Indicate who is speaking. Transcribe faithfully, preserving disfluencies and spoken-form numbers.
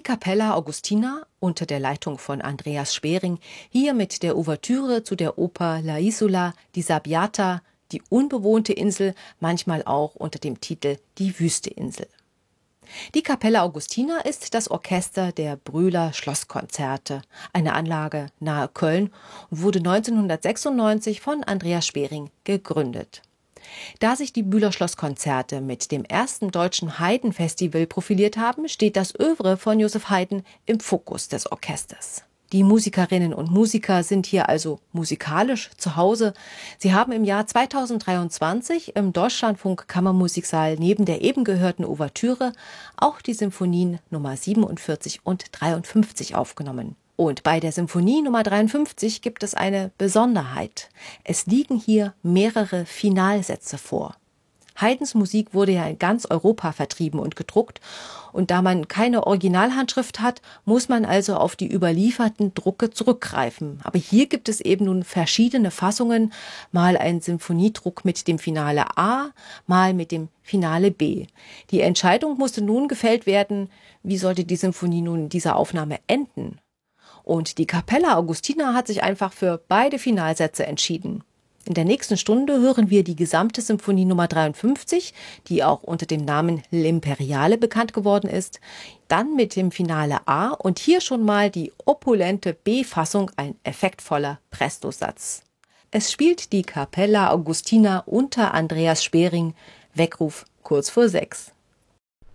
Speaker 1: Capella Augustina unter der Leitung von Andreas Schwering, hier mit der Ouvertüre zu der Oper La Isola Disabbiata, die unbewohnte Insel, manchmal auch unter dem Titel Die Wüsteinsel. Die Capella Augustina ist das Orchester der Brühler Schlosskonzerte, eine Anlage nahe Köln, und wurde neunzehnhundertsechsundneunzig von Andreas Schwering gegründet. Da sich die Bühler Schlosskonzerte mit dem ersten deutschen Haydn-Festival profiliert haben, steht das Œuvre von Joseph Haydn im Fokus des Orchesters. Die Musikerinnen und Musiker sind hier also musikalisch zu Hause. Sie haben im Jahr zweitausenddreiundzwanzig im Deutschlandfunk Kammermusiksaal neben der eben gehörten Ouvertüre auch die Symphonien Nummer siebenundvierzig und dreiundfünfzig aufgenommen. Und bei der Symphonie Nummer dreiundfünfzig gibt es eine Besonderheit. Es liegen hier mehrere Finalsätze vor. Haydns Musik wurde ja in ganz Europa vertrieben und gedruckt. Und da man keine Originalhandschrift hat, muss man also auf die überlieferten Drucke zurückgreifen. Aber hier gibt es eben nun verschiedene Fassungen. Mal ein Symphoniedruck mit dem Finale A, mal mit dem Finale B. Die Entscheidung musste nun gefällt werden, wie sollte die Symphonie nun in dieser Aufnahme enden? Und die Capella Augustina hat sich einfach für beide Finalsätze entschieden. In der nächsten Stunde hören wir die gesamte Symphonie Nummer dreiundfünfzig, die auch unter dem Namen L'Imperiale bekannt geworden ist, dann mit dem Finale A und hier schon mal die opulente B-Fassung, ein effektvoller Prestosatz. Es spielt die Capella Augustina unter Andreas Schwering, Weckruf kurz vor sechs.